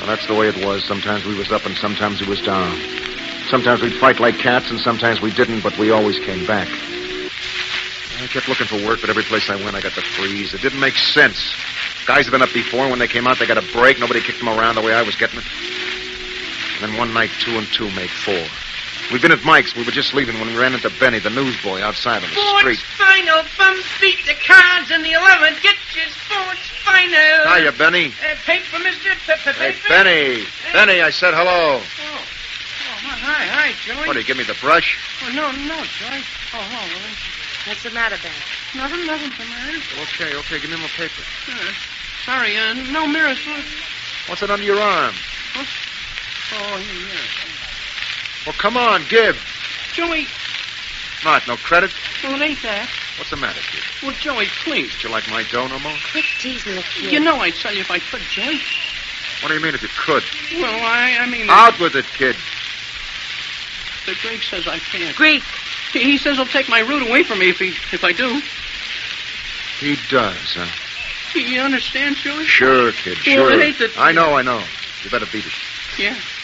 Well, that's the way it was. Sometimes we was up and sometimes we was down. Sometimes we'd fight like cats and sometimes we didn't, but we always came back. I kept looking for work, but every place I went, I got the freeze. It didn't make sense. Guys had been up before, and when they came out, they got a break. Nobody kicked them around the way I was getting it. And then one night, 2 and 2 made 4. We'd been at Mike's. We were just leaving when we ran into Benny, the newsboy, outside on the street. Sports Final, bum beat the cards in the 11th. Get your Sports Final. Hiya, Benny. Paper, mister. Hey, Benny. Benny, I said hello. Oh, hi, Joey. What, do you give me the brush? Oh, no, Joey. Oh, What's the matter, Ben? nothing the matter. Okay, give me my paper. Sorry, no mirrors. What's it under your arm? What? Oh, yeah. Well, come on, give. Joey. Not, no credit? Well, it ain't that. What's the matter, kid? Well, Joey, please. Did you like my dough no more? Quit teasing the kid. You know I'd sell you if I could, Joey. What do you mean if you could? Well, I mean... Out with it, kid. The Greek says I can't. Greek. He says he'll take my root away from me if I do. He does, huh? You understand, Joey? Sure, kid, sure. Well, it ain't that... I know. You better beat it. Yeah.